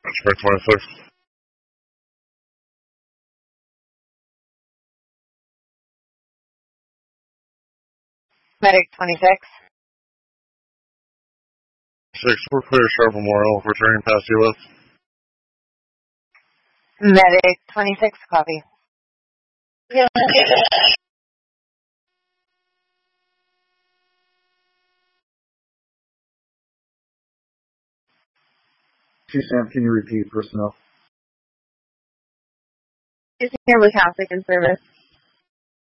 Medic 26. Medic 26. 6, we're clear, Sharp Memorial, returning past US. Medic 26, copy. Yeah. Sam, can you repeat personnel? Houston Campbell Catholic in service.